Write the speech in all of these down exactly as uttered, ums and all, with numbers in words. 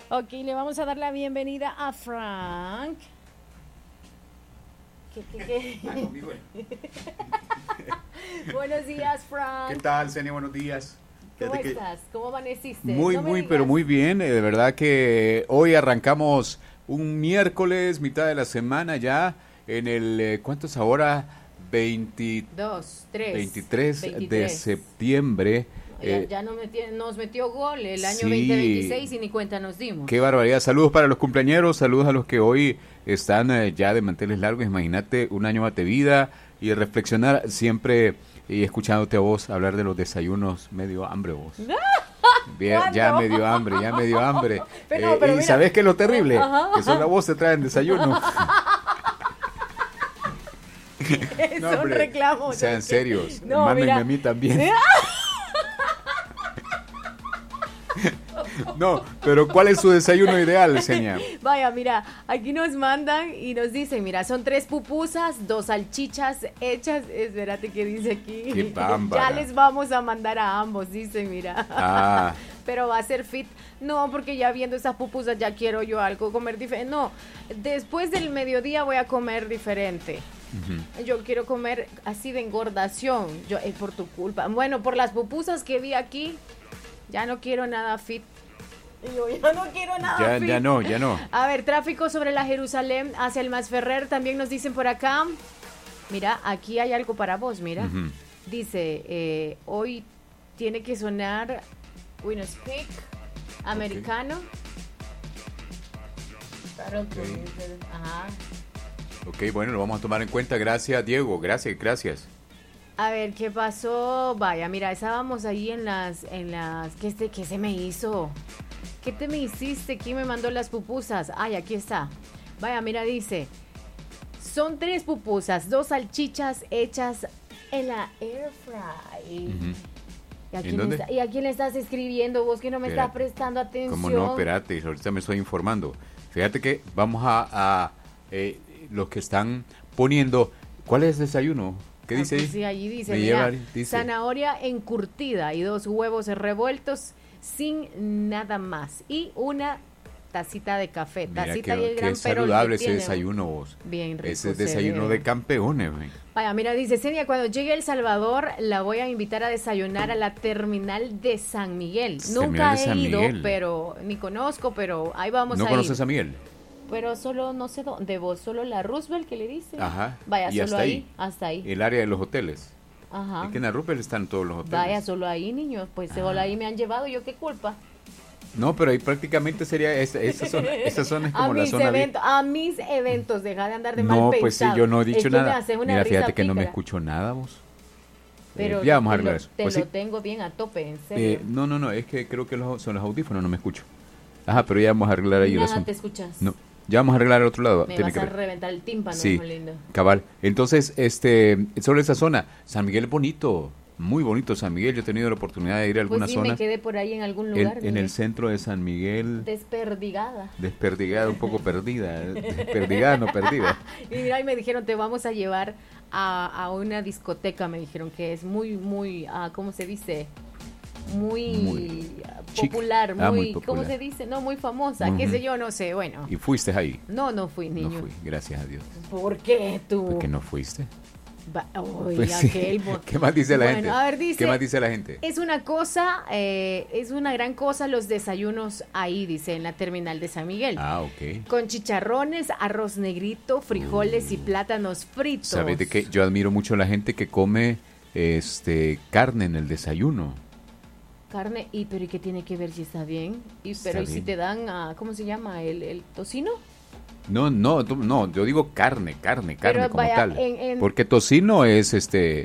Ok, le vamos a dar la bienvenida a Frank. ¿Qué, qué, qué? Ah, conmigo. Buenos días, Frank. ¿Qué tal, Senia? Buenos días. ¿Cómo Fíjate estás? ¿Cómo amaneciste? Muy, No me muy, digas. pero muy bien. eh, De verdad que hoy arrancamos un miércoles, mitad de la semana ya, en el, eh, ¿cuánto es ahora? veinte, Dos, tres. veintitrés de veintitrés. septiembre. Ya, eh, ya nos, metió, nos metió gol el año sí. veinte veintiséis y ni cuenta nos dimos. Qué barbaridad. Saludos para los cumpleañeros, saludos a los que hoy están eh, ya de manteles largos. Imagínate, un año más de vida y reflexionar siempre y escuchándote a vos hablar de los desayunos. Me dio hambre vos. Bien, ya me dio hambre, ya me dio hambre. Pero, Eh, pero y mira. ¿sabés qué es lo terrible? Ajá, Que solo a vos te traen desayuno. Son hombre, reclamos. Sean ¿no? serios. No, Mándenme mira. a mí también. No, pero ¿cuál es su desayuno ideal, señor? Vaya, mira, aquí nos mandan y nos dicen, mira, son tres pupusas, dos salchichas hechas, espérate que dice aquí. Qué bárbara. Ya les vamos a mandar a ambos, dicen, mira. Ah. Pero va a ser fit. No, porque ya viendo esas pupusas ya quiero yo algo, comer diferente. No, después del mediodía voy a comer diferente. Uh-huh. Yo quiero comer así de engordación, yo, es por tu culpa. Bueno, por las pupusas que vi aquí, ya no quiero nada fit. Yo ya no quiero nada Ya, fit. ya no, ya no. A ver, tráfico sobre la Jerusalén hacia el Masferrer, también nos dicen por acá. Mira, aquí hay algo para vos, mira. Uh-huh. Dice, eh, hoy tiene que sonar We Speak americano. Claro que okay. Ajá. Ok, bueno, lo vamos a tomar en cuenta. Gracias, Diego. Gracias, gracias. A ver, ¿qué pasó? Vaya, mira, estábamos ahí en las, en las, ¿qué, este, qué se me hizo? ¿Qué te me hiciste? ¿Quién me mandó las pupusas? Ay, aquí está. Vaya, mira, dice, son tres pupusas, dos salchichas hechas en la air fry. Uh-huh. ¿Y a, quién está, ¿Y a quién le estás escribiendo vos que no me espérate. estás prestando atención? ¿Cómo no? Espérate, ahorita me estoy informando. Fíjate que vamos a, a eh, los que están poniendo, ¿cuál es el desayuno? ¿Qué dice? Ah, pues sí, allí dice, mira, lleva, dice, zanahoria encurtida y dos huevos revueltos sin nada más. Y una tacita de café. Mira, tacita qué, y el gran qué saludable ese tiene. desayuno vos. Bien rico. Ese desayuno ve. de campeones. Man. Vaya, mira, dice Senia, cuando llegue a El Salvador la voy a invitar a desayunar a la terminal de San Miguel. Terminal Nunca de San he ido, Miguel. pero ni conozco, pero ahí vamos ¿No a ir. ¿No conoces a Miguel? Pero solo, no sé dónde vos, solo la Roosevelt que le dice. Ajá. Vaya, y solo hasta ahí, ahí, hasta ahí. El área de los hoteles. Ajá. Es que en la Roosevelt están todos los hoteles. Vaya, solo ahí, niños. Pues ah. solo ahí me han llevado, ¿yo qué culpa? No, pero ahí prácticamente sería esa, esa zona, esa zona es como a la mis zona eventos, a mis eventos, deja de andar de mal no, pensado. pues sí, yo no he dicho es que nada. Me hace una Mira, risa fíjate que pícara. no me escucho nada vos. Pero eh, ya vamos a te arreglar lo, eso. Te Pues lo sí. tengo bien a tope, en serio. Eh, no, no, no, es que creo que los, son los audífonos, no me escucho. Ajá, pero ya vamos a arreglar ahí nada el asunto. te escuchas. No, ya vamos a arreglar el otro lado. Me Tiene vas que a ver. reventar el tímpano, Sí, hijo lindo. cabal. Entonces, este, sobre esa zona, San Miguel es bonito. Muy bonito San Miguel, yo he tenido la oportunidad de ir a algunas pues sí, zonas. me quedé por ahí en algún lugar. En, en el centro de San Miguel. Desperdigada. Desperdigada, un poco perdida. Desperdigada, no perdida. Y mira, y me dijeron, te vamos a llevar a, a una discoteca, me dijeron, que es muy, muy, uh, ¿cómo se dice? Muy, muy popular, muy, ah, muy popular. ¿cómo se dice? No, muy famosa, uh-huh. qué sé yo, no sé, bueno. ¿Y fuiste ahí? No, no fui, niño. No fui, gracias a Dios. ¿Por qué tú? ¿Por qué no fuiste? Va, oye, Pues sí. aquel bo- ¿Qué más dice la bueno, gente? A ver, dice, ¿Qué más dice la gente? Es una cosa, eh, es una gran cosa los desayunos ahí, dice, en la terminal de San Miguel. Ah, ok. Con chicharrones, arroz negrito, frijoles uh, y plátanos fritos. ¿Sabes de qué? Yo admiro mucho a la gente que come este carne en el desayuno. Carne, y pero ¿y qué tiene que ver si está bien? Y Está pero ¿y bien. si te dan, uh, ¿cómo se llama? ¿El, el tocino? No, no, tú- no, yo digo carne, carne, carne Pero como vaya, tal. en- en- Porque tocino es este,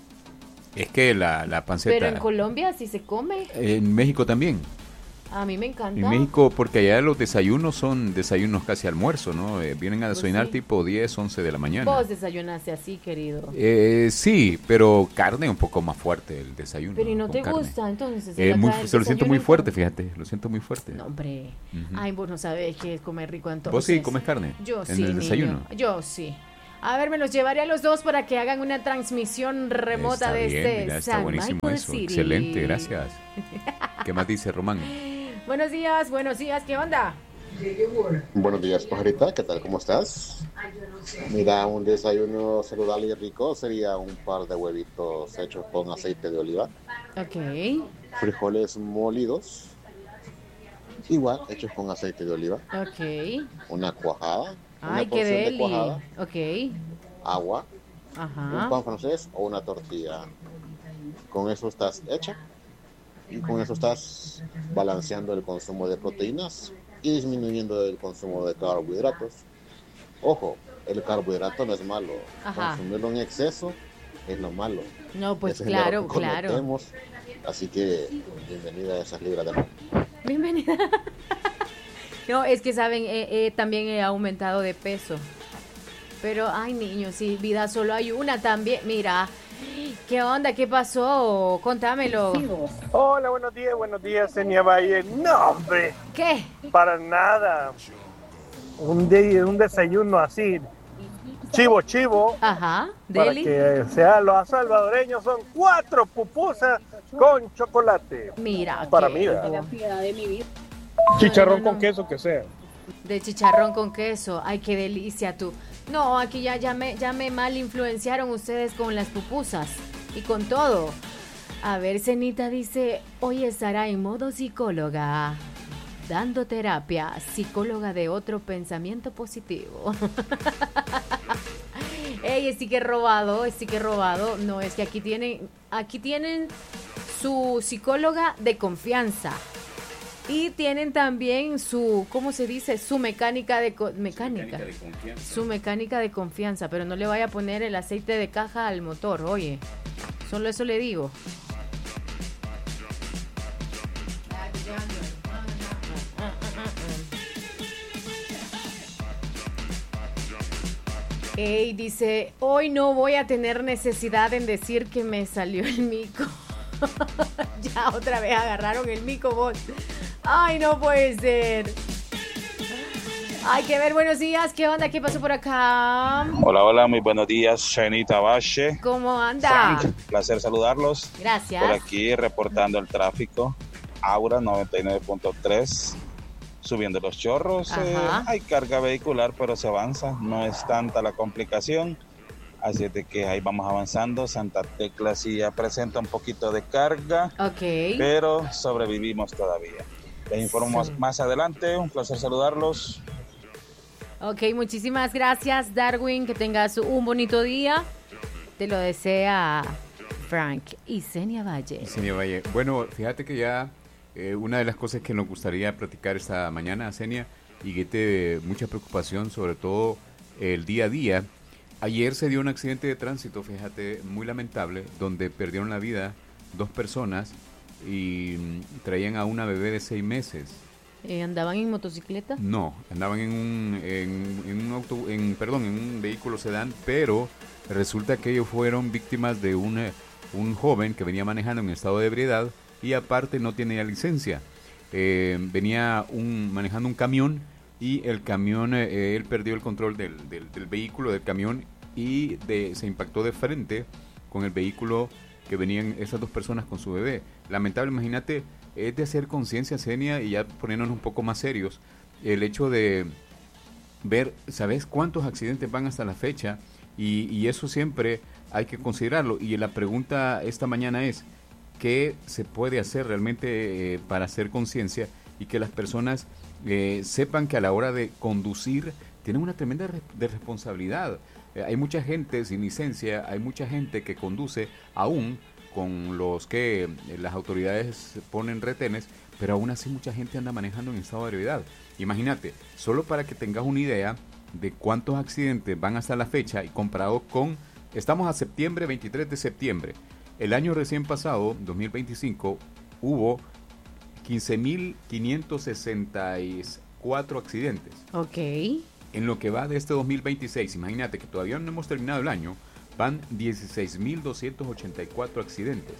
es que la, la panceta. Pero en Colombia sí se come. En México también. A mí me encanta. En México, porque allá los desayunos son desayunos casi almuerzo, ¿no? Eh, vienen a Pues desayunar sí. tipo diez, once de la mañana. Vos desayunaste así, querido. Eh, sí, pero carne un poco más fuerte el desayuno. Pero ¿y no con te carne. gusta entonces? Eh, acá muy, el se lo siento desayuno muy en fuerte, Colombia? fíjate, lo siento muy fuerte. No, hombre. Ujú. Ay, vos no sabés qué es comer rico entonces. ¿Vos sí comes carne? Yo en sí, el niño. desayuno. Yo sí. A ver, me los llevaré a los dos para que hagan una transmisión remota Está de bien, este mira, está San buenísimo Michael eso. City. Excelente, gracias. ¿Qué más dice Román? Buenos días, buenos días, ¿qué onda? Buenos días, pajarita, ¿qué tal? ¿Cómo estás? Mira, un desayuno saludable y rico sería un par de huevitos hechos con aceite de oliva, Ok, frijoles molidos, igual hechos con aceite de oliva, ok. una cuajada, una Ay, qué porción de deli. cuajada, Ok, agua, un ajá. pan francés o una tortilla. Con eso estás hecha y con eso estás balanceando el consumo de proteínas y disminuyendo el consumo de carbohidratos. Ojo, el carbohidrato no es malo, Ajá. consumirlo en exceso es lo malo. No, pues Ese es el error claro, que claro. cometemos, así que bienvenida a esas libras de mar. Bienvenida. No, es que saben, eh, eh, también he aumentado de peso. Pero, ay, niños, sí, vida solo hay una también. Mira, ¿qué onda? ¿Qué pasó? Contámelo. Hola, buenos días, buenos días, Senia Valle. No, hombre, ¿Qué? para nada. Un, de- un desayuno así, chivo, chivo, Ajá, para Deli. que sea los salvadoreños, son cuatro pupusas con chocolate. Mira, Para qué mí, ¿verdad? bo- Chicharrón No, no, no. con queso que sea. De chicharrón con queso. Ay, qué delicia tú. No, aquí ya, ya, me, ya me mal influenciaron ustedes con las pupusas y con todo. A ver, Cenita dice, hoy estará en modo psicóloga, dando terapia, psicóloga de otro pensamiento positivo. Ey, sí que he robado, sí que he robado. No, es que aquí tienen, aquí tienen su psicóloga de confianza. Y tienen también su, ¿cómo se dice? Su mecánica de co- mecánica. Mecánica de confianza. Su mecánica de confianza, pero no le vaya a poner el aceite de caja al motor, oye. Solo eso le digo. Ey, dice, hoy no voy a tener necesidad en decir que me salió el mico. Ya otra vez agarraron el mico vos. Ay, no puede ser. Hay que ver, buenos días, ¿qué onda? ¿Qué pasó por acá? Hola, hola, muy buenos días, Shenita Valle. ¿Cómo anda? Frank, placer saludarlos. Gracias. Por aquí reportando el tráfico. Aura noventa y nueve punto tres. Subiendo los chorros. eh, Ajá. hay carga vehicular, pero se avanza. No es tanta la complicación. Así es de que ahí vamos avanzando. Santa Tecla sí ya presenta un poquito de carga, Ok. pero sobrevivimos todavía. Les informo Sí. más, más adelante. Un placer saludarlos. Ok, muchísimas gracias, Darwin. Que tengas un bonito día. Te lo desea Frank y Senia Valle. Senia Valle. Bueno, fíjate que ya eh, una de las cosas que nos gustaría platicar esta mañana, Senia, y que te mucha preocupación, sobre todo el día a día. Ayer se dio un accidente de tránsito, fíjate, muy lamentable, donde perdieron la vida dos personas y mm, traían a una bebé de seis meses. Eh, ¿Andaban en motocicleta? No, andaban en un, en, en un auto, en, perdón, en un vehículo sedán, pero resulta que ellos fueron víctimas de un, eh, un joven que venía manejando en estado de ebriedad y aparte no tenía licencia. Eh, venía un, manejando un camión y el camión, eh, él perdió el control del, del, del vehículo, del camión y de, se impactó de frente con el vehículo que venían esas dos personas con su bebé. Lamentable, imagínate, es de hacer conciencia, Senia, y ya poniéndonos un poco más serios, el hecho de ver, ¿sabes cuántos accidentes van hasta la fecha? Y, y eso siempre hay que considerarlo. Y la pregunta esta mañana es, ¿qué se puede hacer realmente eh, para hacer conciencia y que las personas eh, sepan que a la hora de conducir tienen una tremenda re- de responsabilidad? Eh, hay mucha gente sin licencia, hay mucha gente que conduce aún con los que eh, las autoridades ponen retenes, pero aún así mucha gente anda manejando en estado de ebriedad. Imagínate, solo para que tengas una idea de cuántos accidentes van hasta la fecha y comparado con, estamos a septiembre, veintitrés de septiembre, el año recién pasado, dos mil veinticinco, hubo quince mil quinientos sesenta y cuatro accidentes. Ok. En lo que va de este dos mil veintiséis, imagínate que todavía no hemos terminado el año, van dieciséis mil doscientos ochenta y cuatro accidentes.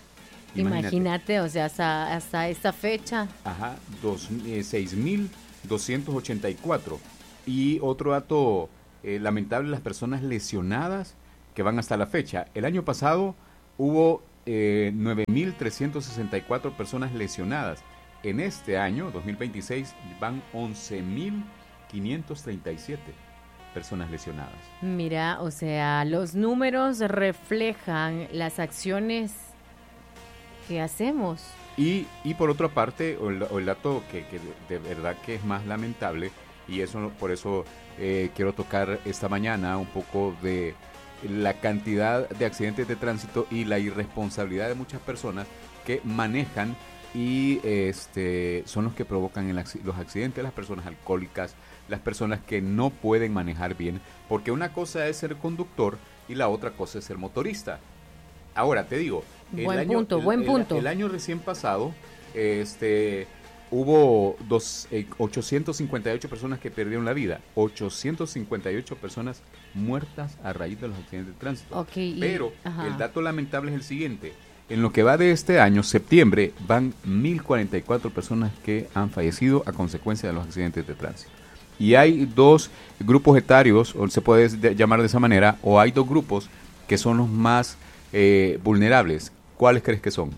Imagínate, o sea, hasta, hasta esta fecha. Ajá, dos, eh, seis mil doscientos ochenta y cuatro. Y otro dato eh, lamentable, las personas lesionadas que van hasta la fecha. El año pasado hubo eh, nueve mil trescientos sesenta y cuatro personas lesionadas. en este año, dos mil veintiséis, van once mil quinientos treinta y siete personas lesionadas. Mira, o sea, los números reflejan las acciones que hacemos. Y, y por otra parte, o el, o el dato que, que de, de verdad que es más lamentable, y eso por eso eh, quiero tocar esta mañana un poco de la cantidad de accidentes de tránsito y la irresponsabilidad de muchas personas que manejan y este son los que provocan el, los accidentes, las personas alcohólicas, las personas que no pueden manejar bien, porque una cosa es ser conductor y la otra cosa es ser motorista. Ahora te digo, el buen año, punto, el, buen el, punto. El año recién pasado, este, hubo dos, eh, ochocientas cincuenta y ocho personas que perdieron la vida, ochocientas cincuenta y ocho personas muertas a raíz de los accidentes de tránsito. Okay, Pero y, el dato lamentable es el siguiente: en lo que va de este año, septiembre, van mil cuarenta y cuatro personas que han fallecido a consecuencia de los accidentes de tránsito. Y hay dos grupos etarios, o se puede llamar de esa manera, o hay dos grupos que son los más eh, vulnerables. ¿Cuáles crees que son?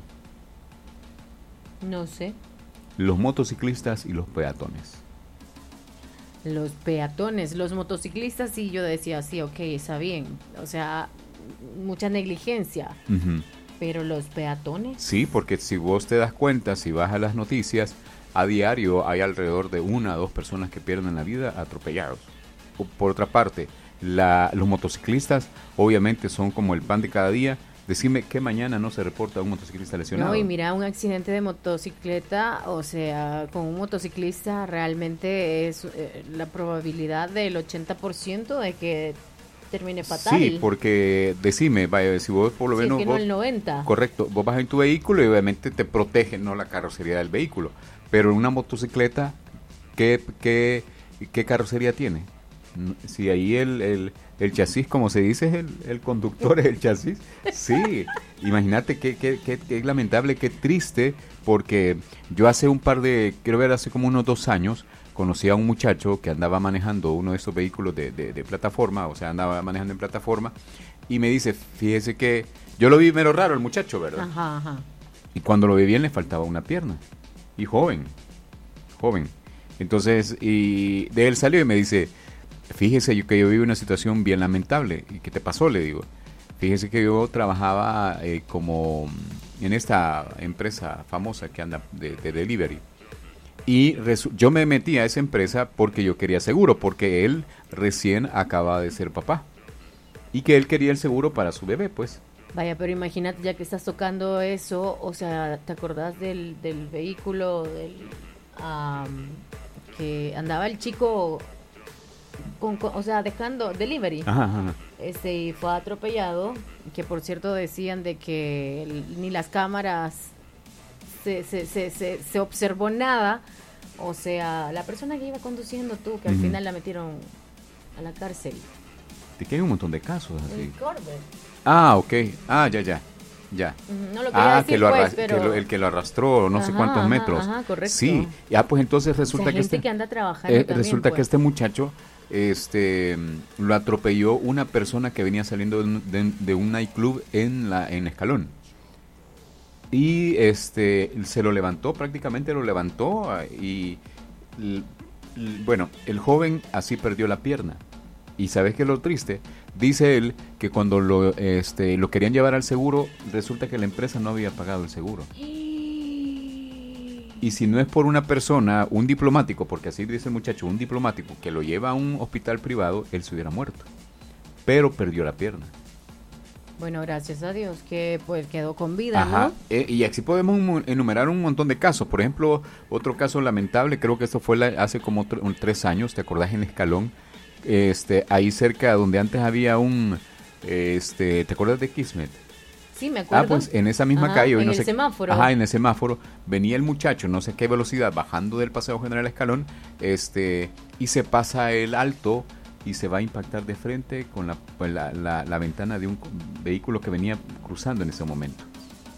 No sé. Los motociclistas y los peatones. Los peatones, los motociclistas, sí, yo decía, sí, ok, está bien. O sea, mucha negligencia. Uh-huh. Pero los peatones. Sí, porque si vos te das cuenta, si vas a las noticias, a diario hay alrededor de una o dos personas que pierden la vida atropellados. Por otra parte, la, los motociclistas obviamente son como el pan de cada día. Decime que mañana no se reporta un motociclista lesionado. No, y mira, un accidente de motocicleta, o sea, con un motociclista realmente es eh, la probabilidad del ochenta por ciento de que termine fatal. Sí, porque decime, vaya, si vos por lo sí, menos... es que vos, no el noventa. Correcto, vos vas en tu vehículo y obviamente te protege, no la carrocería del vehículo. Pero en una motocicleta, ¿qué, qué, qué carrocería tiene? Si ahí el, el, el chasis, como se dice, es el, el conductor, es el chasis. Sí, imagínate qué, qué, qué, qué lamentable, qué triste, porque yo hace un par de, quiero ver, hace como unos dos años, conocí a un muchacho que andaba manejando uno de estos vehículos de, de, de plataforma, o sea, andaba manejando en plataforma, y me dice, fíjese que, yo lo vi mero raro el muchacho, ¿verdad? Ajá, ajá. Y cuando lo vi bien le faltaba una pierna, y joven, joven. Entonces, y de él salió y me dice, fíjese yo que yo vivo una situación bien lamentable. ¿Y qué te pasó? Le digo. Fíjese que yo trabajaba eh, como en esta empresa famosa que anda de, de delivery. Y resu- yo me metí a esa empresa porque yo quería seguro, porque él recién acaba de ser papá. Y que él quería el seguro para su bebé, pues. Vaya, pero imagínate, ya que estás tocando eso, o sea, ¿te acordás del, del vehículo del um, que andaba el chico... Con, con, o sea, dejando delivery, Ajá, ajá. este fue atropellado, que por cierto decían de que el, ni las cámaras se, se, se, se, se observó nada, o sea, la persona que iba conduciendo tú, que al uh-huh. final la metieron a la cárcel. Te quedan un montón de casos así. El Corbett. Ah, ok, ah, ya, ya, ya. Uh-huh. No lo quería Ah, decir, que, lo arra- pues, pero... que lo, el que lo arrastró no ajá, sé cuántos ajá, metros. Ajá, correcto. Sí, ya pues entonces resulta o sea, que gente este, que anda trabajando eh, también, resulta pues. que este muchacho este lo atropelló una persona que venía saliendo de un, de, de un nightclub en la en Escalón. Y este se lo levantó, prácticamente lo levantó y l, l, bueno, el joven así perdió la pierna. Y ¿sabes qué es lo triste? Dice él que cuando lo este lo querían llevar al seguro, resulta que la empresa no había pagado el seguro. Y si no es por una persona, un diplomático, porque así dice el muchacho, un diplomático que lo lleva a un hospital privado, él se hubiera muerto. Pero perdió la pierna. Bueno, gracias a Dios que pues quedó con vida, Ajá. ¿no? Eh, y así podemos enumerar un montón de casos. Por ejemplo, otro caso lamentable, creo que esto fue la, hace como tr- un, tres años, ¿te acordás? En Escalón, este, ahí cerca donde antes había un, este, ¿te acuerdas de Kismet? Sí, me acuerdo. Ah, pues en esa misma Ajá, calle. en no el sé, semáforo. Ajá, en el semáforo. Venía el muchacho, no sé qué velocidad, bajando del Paseo General Escalón, este, y se pasa el alto y se va a impactar de frente con la, pues, la, la, la ventana de un vehículo que venía cruzando en ese momento.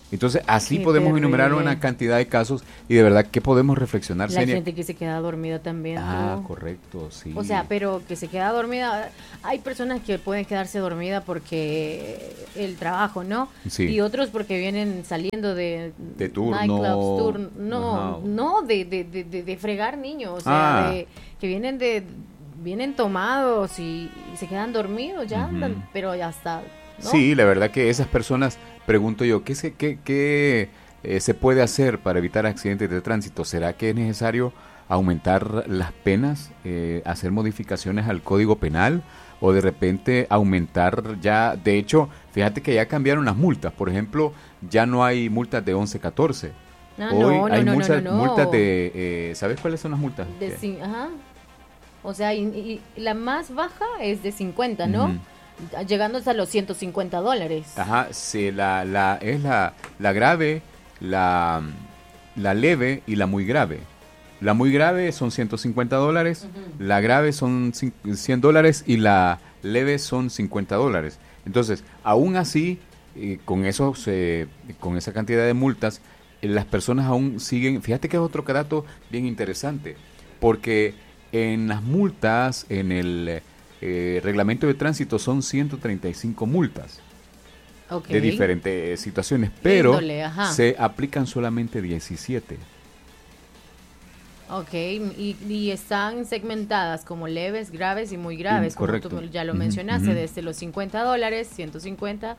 Entonces, así Qué podemos terrible. enumerar una cantidad de casos y de verdad que podemos reflexionar, La Senia. gente que se queda dormida también. Ah, ¿no? correcto, sí. O sea, pero que se queda dormida. Hay personas que pueden quedarse dormida porque el trabajo, ¿no? Sí. Y otros porque vienen saliendo de, De turno. nightclubs, turno. No, Ajá. no, de, de, de, de, de fregar niños. O sea, Ah. de, que vienen de vienen tomados y, y se quedan dormidos, ya Ujú. andan, pero ya está. ¿no? Sí, la verdad que esas personas, pregunto yo, ¿qué se, qué, qué, eh, se puede hacer para evitar accidentes de tránsito? ¿Será que es necesario aumentar las penas, eh, hacer modificaciones al Código Penal o de repente aumentar ya? De hecho, fíjate que ya cambiaron las multas. Por ejemplo, ya no hay multas de once, catorce. Ah, Hoy no, no, hay no, no, multas, no, no. multas de... eh, ¿sabes cuáles son las multas? De ¿Qué? cin- ajá. O sea, y, y la más baja es de cincuenta, ¿no? Ujú. Llegando hasta los ciento cincuenta dólares. Ajá, sí, la, la, es la, la grave, la, la leve y la muy grave. La muy grave son ciento cincuenta dólares, Ujú. la grave son cin- cien dólares y la leve son cincuenta dólares. Entonces, aún así, eh, con, esos, eh, con esa cantidad de multas, eh, las personas aún siguen. Fíjate que es otro dato bien interesante, porque en las multas, en el eh, reglamento de tránsito son ciento treinta y cinco multas Ok. de diferentes situaciones, pero Índole, ajá. se aplican solamente diecisiete. Ok, y, y están segmentadas como leves, graves y muy graves, Mm, como correcto. tú ya lo Ujú, mencionaste, ujú. desde los cincuenta dólares, ciento cincuenta,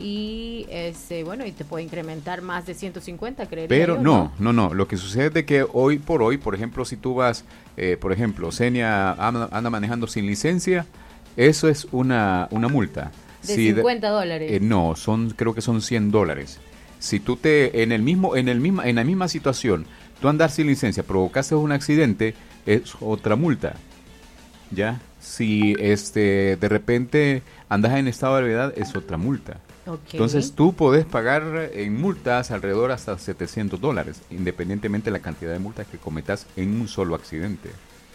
y este, bueno, y te puede incrementar más de ciento cincuenta, creería Pero yo, no, no, no. Lo que sucede es de que hoy por hoy, por ejemplo, si tú vas, eh, por ejemplo, Senia anda, anda manejando sin licencia, eso es una, una multa. De Si de- cincuenta dólares. eh, no, son, creo que son cien dólares. Si tú te, en el mismo, en el misma, en la misma situación, tú andar sin licencia, provocaste un accidente, es otra multa. ¿Ya? Si este, de repente andas en estado de gravedad, es otra multa. Ok. Entonces tú podés pagar en multas alrededor hasta setecientos dólares, independientemente de la cantidad de multas que cometas en un solo accidente.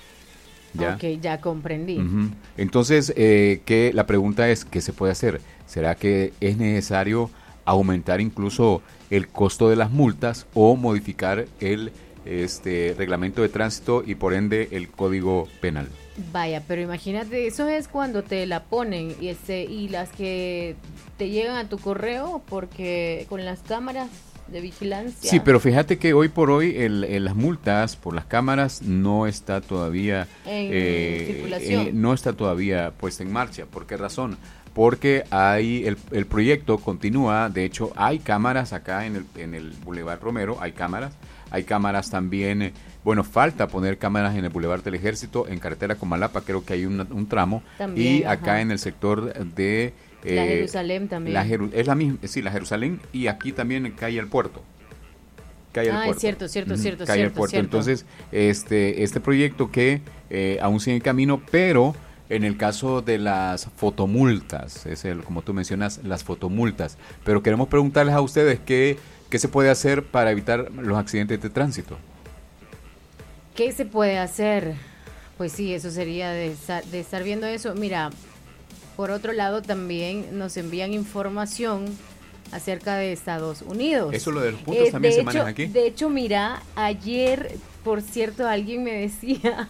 ¿Ya? Ok, ya comprendí. Ujú. Entonces, eh, que la pregunta es, ¿qué se puede hacer? ¿Será que es necesario aumentar incluso el costo de las multas o modificar el este reglamento de tránsito y por ende el Código Penal? Vaya, pero imagínate, eso es cuando te la ponen y este y las que te llegan a tu correo, porque con las cámaras de vigilancia. Sí, pero fíjate que hoy por hoy el, el- las multas por las cámaras no está todavía En circulación. eh, no está todavía puesta en marcha. ¿Por qué razón? Porque hay el, el proyecto continúa. De hecho, hay cámaras acá en el, en el Boulevard Romero, hay cámaras. Hay cámaras también, eh, bueno, falta poner cámaras en el Boulevard del Ejército, en carretera Comalapa, creo que hay un, un tramo. También, y acá ajá. en el sector de... La eh, Jerusalén también. la Jeru- es la misma, sí, la Jerusalén, y aquí también en calle El Puerto. Calle El Ah, es Puerto. cierto, cierto, Ujú, cierto, Calle El cierto, Puerto. cierto. Entonces, este, este proyecto que eh, aún sigue en camino, pero en el caso de las fotomultas, es el, como tú mencionas, las fotomultas. Pero queremos preguntarles a ustedes qué, qué se puede hacer para evitar los accidentes de tránsito. ¿Qué se puede hacer? Pues sí, eso sería de, esa- de estar viendo eso. Mira, por otro lado también nos envían información acerca de Estados Unidos. Eso lo de los puntos Eh, también de se hecho- maneja aquí. De hecho, mira, ayer, por cierto, alguien me decía,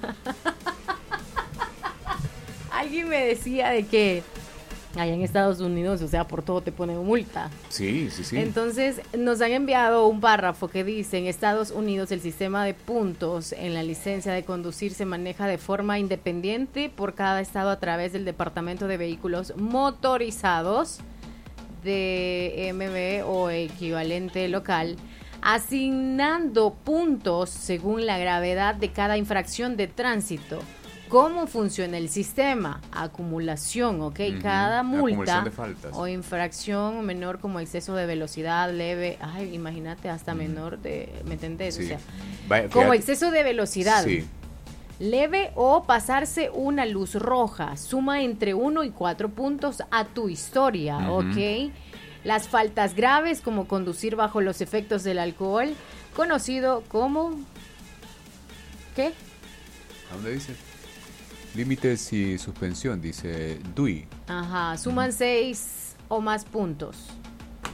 alguien me decía de que allá en Estados Unidos, o sea, por todo te ponen multa. Sí, sí, sí. Entonces, nos han enviado un párrafo que dice, en Estados Unidos el sistema de puntos en la licencia de conducir se maneja de forma independiente por cada estado a través del Departamento de Vehículos Motorizados de M B o equivalente local, asignando puntos según la gravedad de cada infracción de tránsito. ¿Cómo funciona el sistema? Acumulación, ¿ok? Ujú, Cada multa acumulación de faltas. o infracción menor como exceso de velocidad leve, ay, imagínate, hasta menor de, ¿me entendés? Sí. O sea, Vaya, como fíjate- exceso de velocidad. Sí. Leve o pasarse una luz roja, suma entre uno y cuatro puntos a tu historia, Ujú. ¿ok? Las faltas graves como conducir bajo los efectos del alcohol, conocido como... ¿Qué? ¿A dónde dice? Límites y suspensión, dice D U I. Ajá, suman seis o más puntos.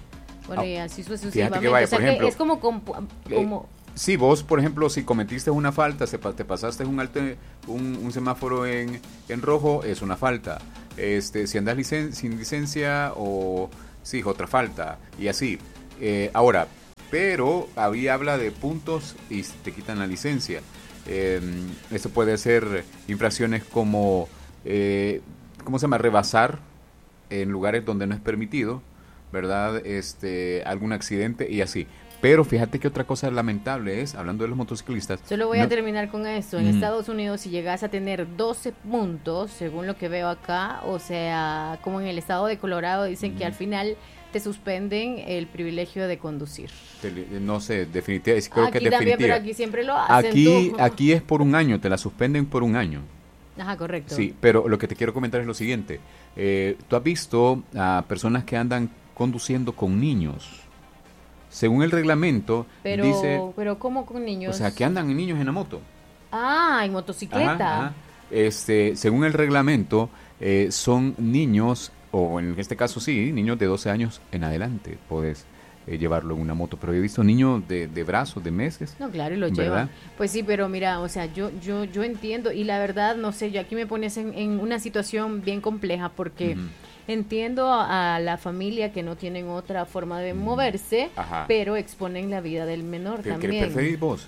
Bueno, Ah, y así fíjate sucesivamente. que vaya, o sea, por que ejemplo, es como... compu- como Sí, vos, por ejemplo, si cometiste una falta, se pa- te pasaste un, alto, un, un semáforo en, en rojo, es una falta. Este, si andas licen- sin licencia o sí, otra falta y así. Eh, ahora, pero ahí habla de puntos y te quitan la licencia. Eh, esto puede ser infracciones como, eh, ¿cómo se llama? Rebasar en lugares donde no es permitido, ¿verdad? Este, algún accidente y así. Pero fíjate que otra cosa lamentable es, hablando de los motociclistas... Solo voy no- a terminar con esto. En Ujú. Estados Unidos, si llegas a tener doce puntos, según lo que veo acá, o sea, como en el estado de Colorado, dicen que al final te suspenden el privilegio de conducir. Tele- no sé, definitiva, creo que Aquí es también, pero definitiva. aquí siempre lo hacen. Aquí, tú. aquí es por un año, te la suspenden por un año. Ajá, correcto. Sí, pero lo que te quiero comentar es lo siguiente. Eh, tú has visto a personas que andan conduciendo con niños. Según el reglamento, Pero, dice, pero ¿cómo con o niños? sea, que andan niños en la moto. Ah, en motocicleta. Ajá, ajá. Este, según el reglamento, eh, son niños, o en este caso sí, niños de doce años en adelante, puedes eh, llevarlo en una moto. Pero he visto niños de, de brazos, de meses. No, claro, y lo ¿Verdad? llevan. Pues sí, pero mira, o sea, yo yo yo entiendo y la verdad, no sé, yo aquí me pones en, en una situación bien compleja porque Ujú. entiendo a, a la familia que no tienen otra forma de moverse, Ajá. pero exponen la vida del menor ¿Qué, qué también. preferís vos?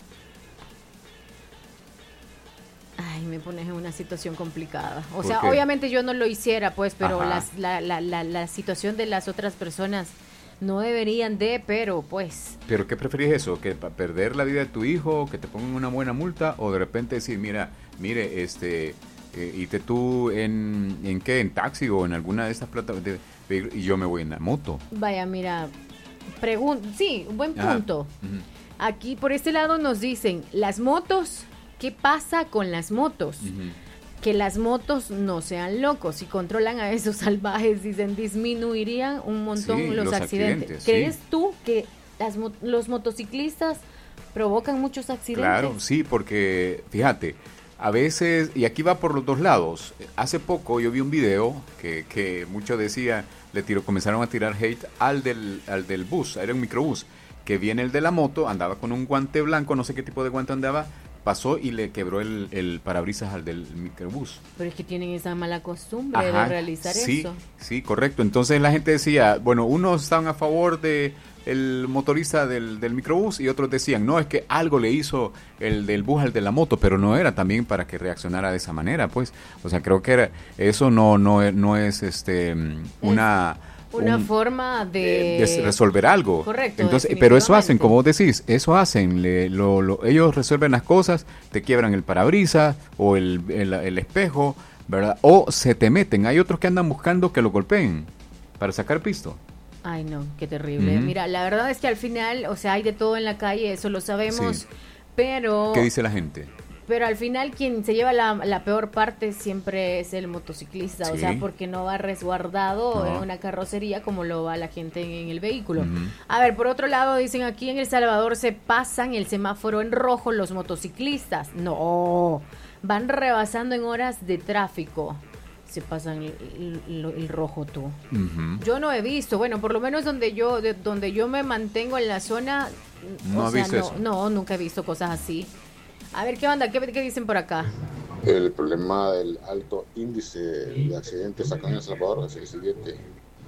Ay, me pones en una situación complicada. O ¿Por sea, qué? obviamente yo no lo hiciera, pues, pero Ajá. las, la, la, la, la situación de las otras personas no deberían de, pero pues... ¿Pero qué preferís eso? ¿Que pa- perder la vida de tu hijo, que te pongan una buena multa, o de repente decir, mira, mire, este, eh, irte tú en, ¿en qué? ¿En taxi o en alguna de estas plataformas de vehículos y yo me voy en la moto? Vaya, mira, pregun sí, buen Ajá. punto. Ujú. Aquí por este lado nos dicen, las motos, ¿qué pasa con las motos? Ujú. Que las motos no sean locos, si controlan a esos salvajes, dicen, disminuirían un montón Sí, los, los accidentes. accidentes, ¿Crees sí. tú que las mo- los motociclistas provocan muchos accidentes? Claro, sí, porque fíjate, a veces, y aquí va por los dos lados, hace poco yo vi un video que, que muchos decían, le tiro, comenzaron a tirar hate al del, al del bus, era un microbús, que viene el de la moto, andaba con un guante blanco, no sé qué tipo de guante andaba, pasó y le quebró el, el parabrisas al del microbús. Pero es que tienen esa mala costumbre Ajá, de realizar sí, eso. sí, correcto. Entonces la gente decía, bueno, unos estaban a favor de el motorista del, del microbús y otros decían, no, es que algo le hizo el del bus al de la moto, pero no era también para que reaccionara de esa manera, pues. O sea, creo que era, eso no, no, es- no es este una... Una un- forma de... de resolver algo. Correcto, Entonces, pero eso hacen, definitivamente. como vos decís, eso hacen, le- lo- lo- ellos resuelven las cosas, te quiebran el parabrisas o el, el- el espejo, ¿verdad? O se te meten. Hay otros que andan buscando que lo golpeen para sacar pisto. Ay, no, qué terrible. Ujú. Mira, la verdad es que al final, o sea, hay de todo en la calle, eso lo sabemos, Sí. pero... ¿Qué dice la gente? Pero al final quien se lleva la, la peor parte siempre es el motociclista, o Sí. sea, porque no va resguardado No. en una carrocería como lo va la gente en, en el vehículo. Ujú. A ver, por otro lado, dicen aquí en El Salvador se pasan el semáforo en rojo los motociclistas. No, van rebasando en horas de tráfico. Se pasan el, el- el rojo tú. Ujú. Yo no he visto, bueno, por lo menos donde yo de- donde yo me mantengo en la zona, No o has sea, visto no, eso. no, nunca he visto cosas así. A ver, ¿qué onda? ¿Qué, qué dicen por acá? El problema del alto índice de accidentes acá en El Salvador es el siguiente.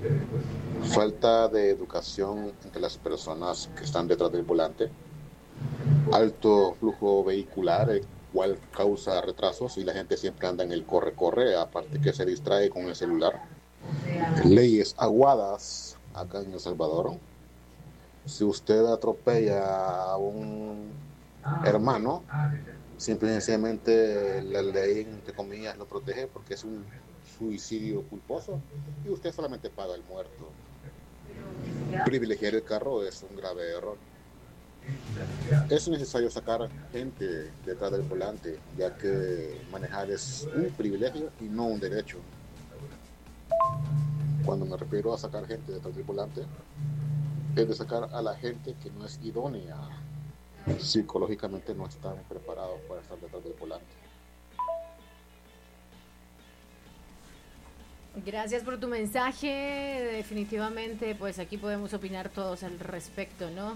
Falta de educación entre las personas que están detrás del volante. Alto flujo vehicular, el cual causa retrasos y la gente siempre anda en el corre-corre, aparte que se distrae con el celular. Leyes aguadas acá en El Salvador. Si usted atropella a un hermano, simple y sencillamente la ley, entre comillas, lo protege porque es un suicidio culposo y usted solamente paga el muerto. Privilegiar el carro es un grave error. Es necesario sacar gente detrás del volante, ya que manejar es un privilegio y no un derecho. Cuando me refiero a sacar gente detrás del volante, es de sacar a la gente que no es idónea, psicológicamente no están preparados para estar detrás del volante. Gracias por tu mensaje. Definitivamente, pues aquí podemos opinar todos al respecto, ¿no?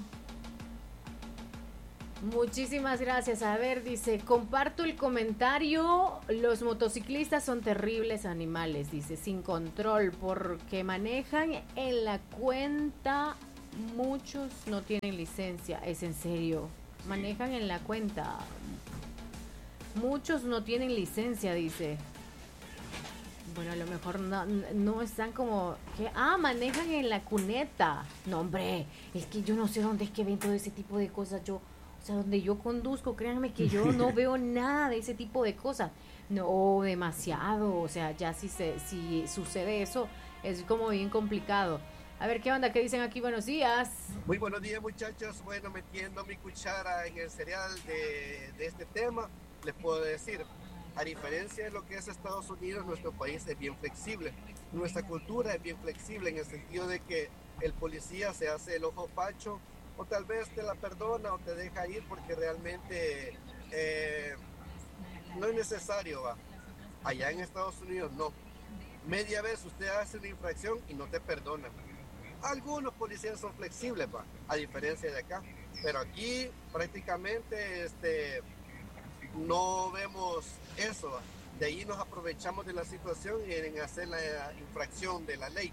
Muchísimas gracias. A ver, dice, comparto el comentario. Los motociclistas son terribles animales, dice, sin control, porque manejan en la cuenta. Muchos no tienen licencia. Es en serio. Manejan en la cuenta. Muchos no tienen licencia, dice. Bueno, a lo mejor no, no están como... que Ah, manejan en la cuneta. No, hombre, es que yo no sé dónde es que ven todo ese tipo de cosas. Yo, o sea, donde yo conduzco, créanme que yo no veo nada de ese tipo de cosas. No, demasiado. O sea, ya si, se, si sucede eso, es como bien complicado. A ver, ¿qué onda? ¿Qué dicen aquí? Buenos días. Muy buenos días, muchachos. Bueno, metiendo mi cuchara en el cereal de, de este tema, les puedo decir, a diferencia de lo que es Estados Unidos, nuestro país es bien flexible. Nuestra cultura es bien flexible en el sentido de que el policía se hace el ojo pacho o tal vez te la perdona o te deja ir porque realmente eh, no es necesario, va. Allá en Estados Unidos no. Media vez usted hace una infracción y no te perdona. Algunos policías son flexibles, va, a diferencia de acá. Pero aquí prácticamente este, no vemos eso, va. De ahí nos aprovechamos de la situación y en hacer la infracción de la ley.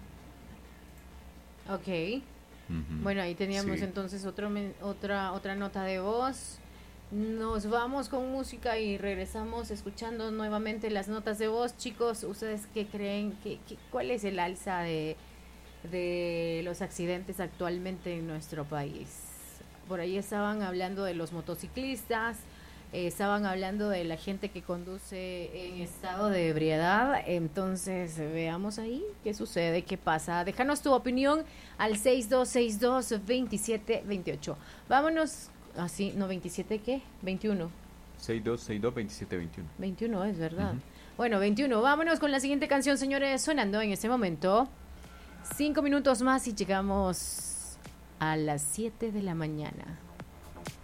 Ok. Uh-huh. Bueno, ahí teníamos sí. entonces otro, otra, otra nota de voz. Nos vamos con música y regresamos escuchando nuevamente las notas de voz. Chicos, ¿ustedes qué creen? ¿Qué, qué, ¿Cuál es el alza de, de los accidentes actualmente en nuestro país? Por ahí estaban hablando de los motociclistas, eh, estaban hablando de la gente que conduce en estado de ebriedad. Entonces, veamos ahí qué sucede, qué pasa. Déjanos tu opinión al seis dos seis dos, dos siete dos ocho. Vámonos. Así, ah, no, veintisiete, ¿qué? veintiuno. seis dos seis dos, veintisiete veintiuno. veintiuno es verdad. Uh-huh. Bueno, veintiuno. Vámonos con la siguiente canción, señores, sonando en este momento. Cinco minutos más y llegamos a las siete de la mañana.